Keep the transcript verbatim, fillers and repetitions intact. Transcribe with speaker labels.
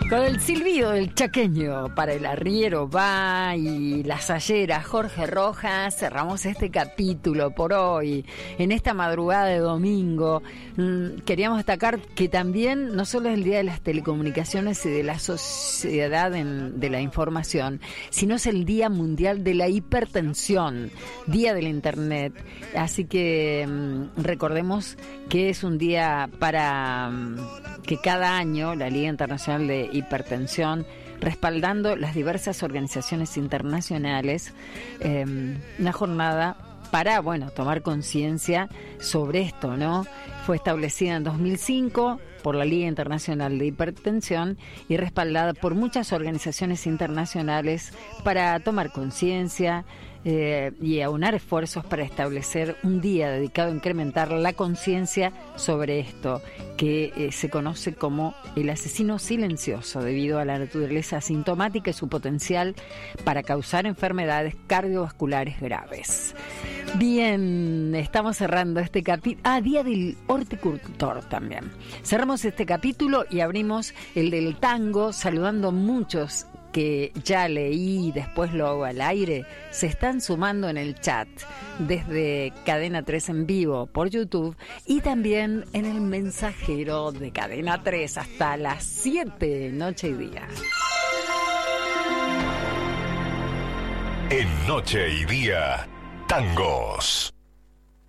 Speaker 1: Con el silbido del chaqueño para el arriero va y la sayera Jorge Rojas, cerramos este capítulo por hoy. En esta madrugada de domingo queríamos destacar que también no solo es el Día de las Telecomunicaciones y de la Sociedad en, de la Información, sino es el Día Mundial de la Hipertensión, Día del Internet. Así que um, recordemos que es un día para um, que cada año la Liga Internacional de Hipertensión, respaldando las diversas organizaciones internacionales, eh, una jornada para, bueno, tomar conciencia sobre esto, ¿no? Fue establecida en dos mil cinco por la Liga Internacional de Hipertensión y respaldada por muchas organizaciones internacionales para tomar conciencia eh, y aunar esfuerzos para establecer un día dedicado a incrementar la conciencia sobre esto, que eh, se conoce como el asesino silencioso, debido a la naturaleza asintomática y su potencial para causar enfermedades cardiovasculares graves. Bien, estamos cerrando este capítulo. Ah, Día del Horticultor también. Cerramos este capítulo y abrimos el del tango, saludando muchos que ya leí y después lo hago al aire. Se están sumando en el chat desde Cadena tres en vivo por YouTube y también en el mensajero de Cadena tres hasta las siete, noche y día.
Speaker 2: En Noche y Día, tangos.